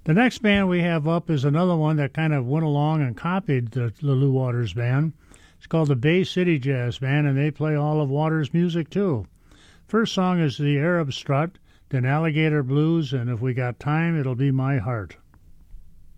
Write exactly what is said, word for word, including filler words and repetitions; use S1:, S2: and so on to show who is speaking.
S1: The next band we have up is another one that kind of went along and copied the, the Lou Waters Band. It's called the Bay City Jazz Band, and they play all of Waters' music too. First song is the Arab Strut, then Alligator Blues, and if we got time, it'll be My Heart.